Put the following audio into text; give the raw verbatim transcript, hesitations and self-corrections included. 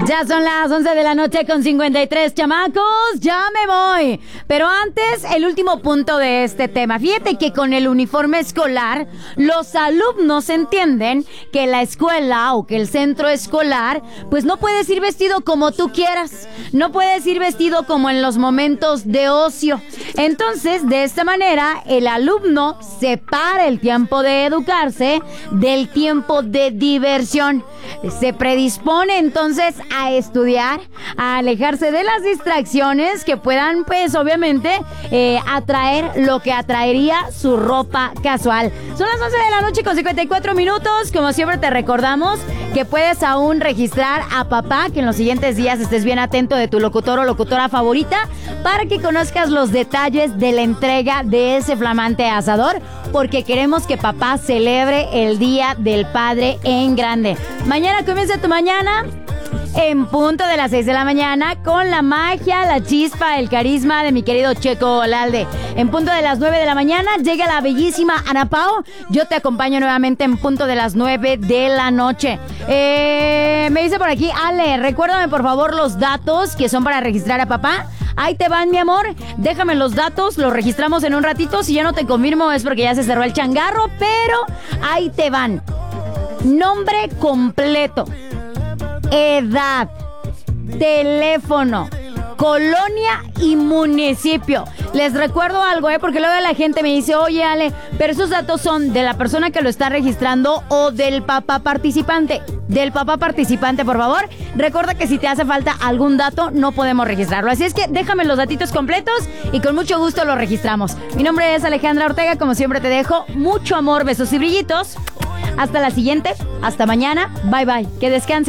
Ya son las once de la noche con cincuenta y tres, chamacos, ya me voy. Pero antes, el último punto de este tema. Fíjate que con el uniforme escolar, los alumnos entienden que la escuela o que el centro escolar, pues no puedes ir vestido como tú quieras. No puedes ir vestido como en los momentos de ocio. Entonces, de esta manera, el alumno separa el tiempo de educarse del tiempo de diversión. Se predispone entonces a estudiar, a alejarse de las distracciones que puedan, pues, obviamente, eh, atraer lo que atraería su ropa casual. Son las once de la noche con cincuenta y cuatro minutos. Como siempre te recordamos que puedes aún registrar a papá, que en los siguientes días estés bien atento de tu locutor o locutora favorita para que conozcas los detalles de la entrega de ese flamante asador, porque queremos que papá celebre el Día del Padre en grande. Mañana comienza tu mañana en punto de las seis de la mañana con la magia, la chispa, el carisma de mi querido Checo Olalde. En punto de las nueve de la mañana llega la bellísima Ana Pao. Yo te acompaño nuevamente en punto de las nueve de la noche. Eh, me dice por aquí, Ale, recuérdame por favor los datos que son para registrar a papá. Ahí te van, mi amor. Déjame los datos, los registramos en un ratito. Si ya no te confirmo es porque ya se cerró el changarro, pero ahí te van. Nombre completo, edad, teléfono, colonia y municipio. Les recuerdo algo, ¿eh? Porque luego la gente me dice, oye, Ale, pero esos datos son de la persona que lo está registrando o del papá participante. Del papá participante, por favor. Recuerda que si te hace falta algún dato, no podemos registrarlo. Así es que déjame los datitos completos y con mucho gusto los registramos. Mi nombre es Alejandra Ortega. Como siempre te dejo mucho amor, besos y brillitos. Hasta la siguiente. Hasta mañana. Bye, bye. Que descansen.